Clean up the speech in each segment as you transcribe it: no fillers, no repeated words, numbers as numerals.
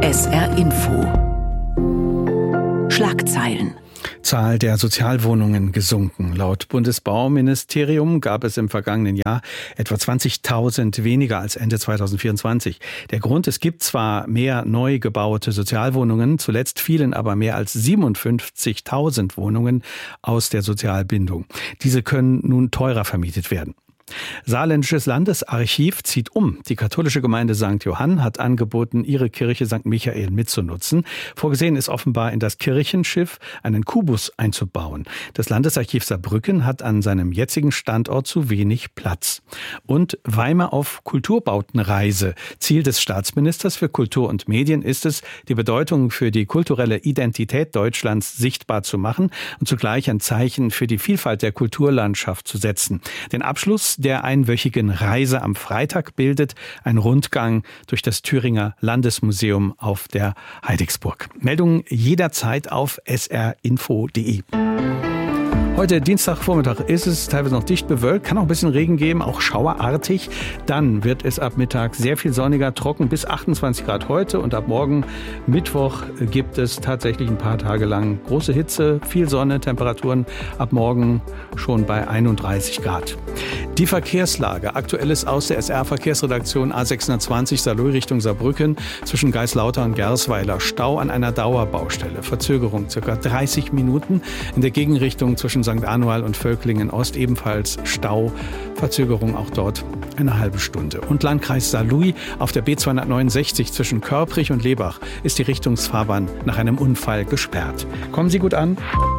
SR Info. Schlagzeilen. Zahl der Sozialwohnungen gesunken. Laut Bundesbauministerium gab es im vergangenen Jahr etwa 20.000 weniger als Ende 2024. Der Grund: Es gibt zwar mehr neu gebaute Sozialwohnungen, zuletzt fielen aber mehr als 57.000 Wohnungen aus der Sozialbindung. Diese können nun teurer vermietet werden. Saarländisches Landesarchiv zieht um. Die katholische Gemeinde St. Johann hat angeboten, ihre Kirche St. Michael mitzunutzen. Vorgesehen ist offenbar, in das Kirchenschiff einen Kubus einzubauen. Das Landesarchiv Saarbrücken hat an seinem jetzigen Standort zu wenig Platz. Und Weimar auf Kulturbautenreise. Ziel des Staatsministers für Kultur und Medien ist es, die Bedeutung für die kulturelle Identität Deutschlands sichtbar zu machen und zugleich ein Zeichen für die Vielfalt der Kulturlandschaft zu setzen. Den Abschluss der einwöchigen Reise am Freitag bildet ein Rundgang durch das Thüringer Landesmuseum auf der Heidigsburg. Meldungen jederzeit auf srinfo.de. Heute Dienstagvormittag ist es teilweise noch dicht bewölkt, kann auch ein bisschen Regen geben, auch schauerartig. Dann wird es ab Mittag sehr viel sonniger, trocken bis 28 Grad heute und ab morgen Mittwoch gibt es tatsächlich ein paar Tage lang große Hitze, viel Sonne, Temperaturen ab morgen schon bei 31 Grad. Die Verkehrslage, aktuelles aus der SR-Verkehrsredaktion A620 Saarlouis Richtung Saarbrücken zwischen Geislauter und Gersweiler. Stau an einer Dauerbaustelle, Verzögerung ca. 30 Minuten. In der Gegenrichtung zwischen St. Anual und Völklingen Ost ebenfalls Stau, Verzögerung auch dort eine halbe Stunde. Und Landkreis Saarlouis auf der B269 zwischen Körprich und Lebach ist die Richtungsfahrbahn nach einem Unfall gesperrt. Kommen Sie gut an.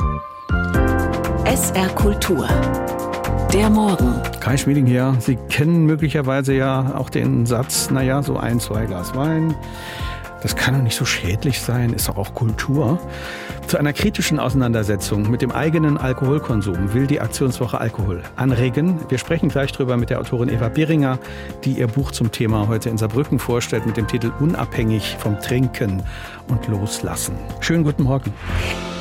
SR Kultur. Der Morgen. Kai Schmieding hier. Sie kennen möglicherweise ja auch den Satz, so 1-2 Glas Wein. Das kann doch nicht so schädlich sein, ist doch auch Kultur. Zu einer kritischen Auseinandersetzung mit dem eigenen Alkoholkonsum will die Aktionswoche Alkohol anregen. Wir sprechen gleich drüber mit der Autorin Eva Beringer, die ihr Buch zum Thema heute in Saarbrücken vorstellt mit dem Titel Unabhängig vom Trinken und Loslassen. Schönen guten Morgen.